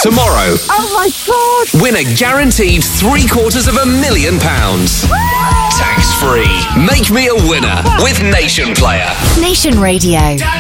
Tomorrow, Oh my God! win a guaranteed £750,000. Tax-free. Make me a winner with Nation Player. Nation Radio.